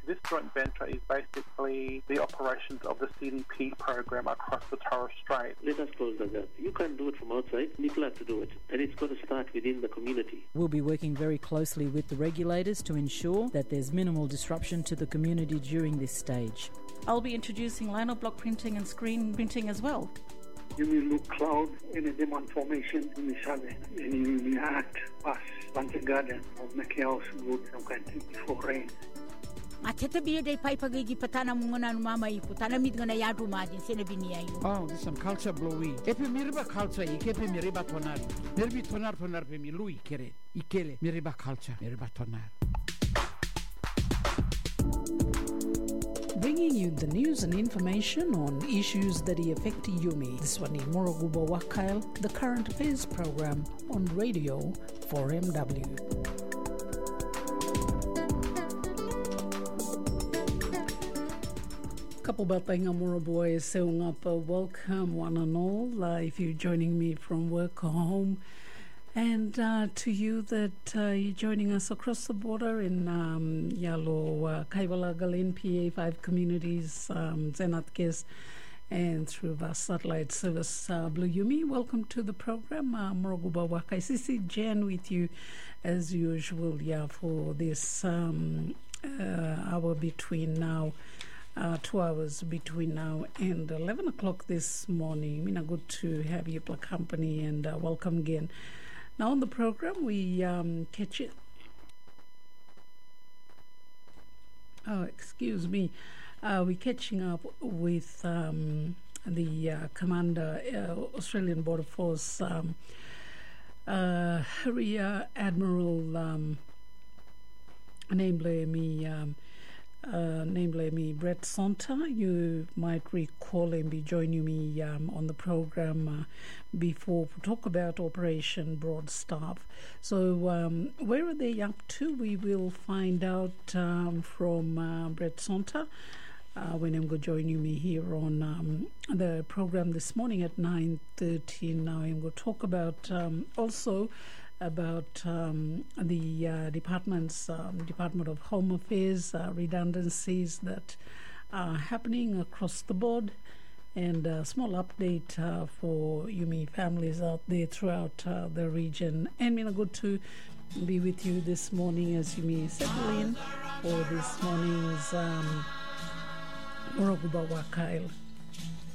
This joint venture is basically the operations of the CDP program across the Torres Strait. Let us close the gap. You can't do it from outside. People have to do it. And it's got to start within the community. We'll be working very closely with the regulators to ensure that there's minimal disruption to the community during this stage. I'll be introducing lino block printing and screen printing as well. You will look cloud in a demand formation in the southern, and you will act past Bunting Garden or make your house good some kind before rain. Oh, this is some culture blowy. Epi miriba culture, ikepe miriba tonar. Mirbi tonar pe mi lui kere. Ikele miriba culture, miriba tonar. Bringing you the news and information on issues that affect Yumi. This one is Moroguba Wakail, the current affairs program on radio for MW. Couple Batenga Moroboy saying up welcome one and all. If you're joining me from work or home, and to you that you're joining us across the border in Yalo, Kaibalagal, NPA, 5 communities, Zenatkes, and through our satellite service, Blue Yumi. Welcome to the program. Moroguba Wakai Sisi Jen with you as usual, for this hour between now. 2 hours between now and 11 o'clock this morning. Mina, good to have you company and welcome again. Now on the program we catch it. We're catching up with the commander, Australian Border Force, Rear Admiral namely Brett Sonta. You might recall him be joining me on the program before we talk about Operation Broad Staff. So where are they up to? We will find out from Brett Sonta when I'm going to join you here on the program this morning at 9:30. Now I'm going to talk about also about the Department of Home Affairs redundancies that are happening across the board, and a small update for Yumi families out there throughout the region. And Mina, good to be with you this morning as Yumi settle in for this morning's Moroguba Wakail.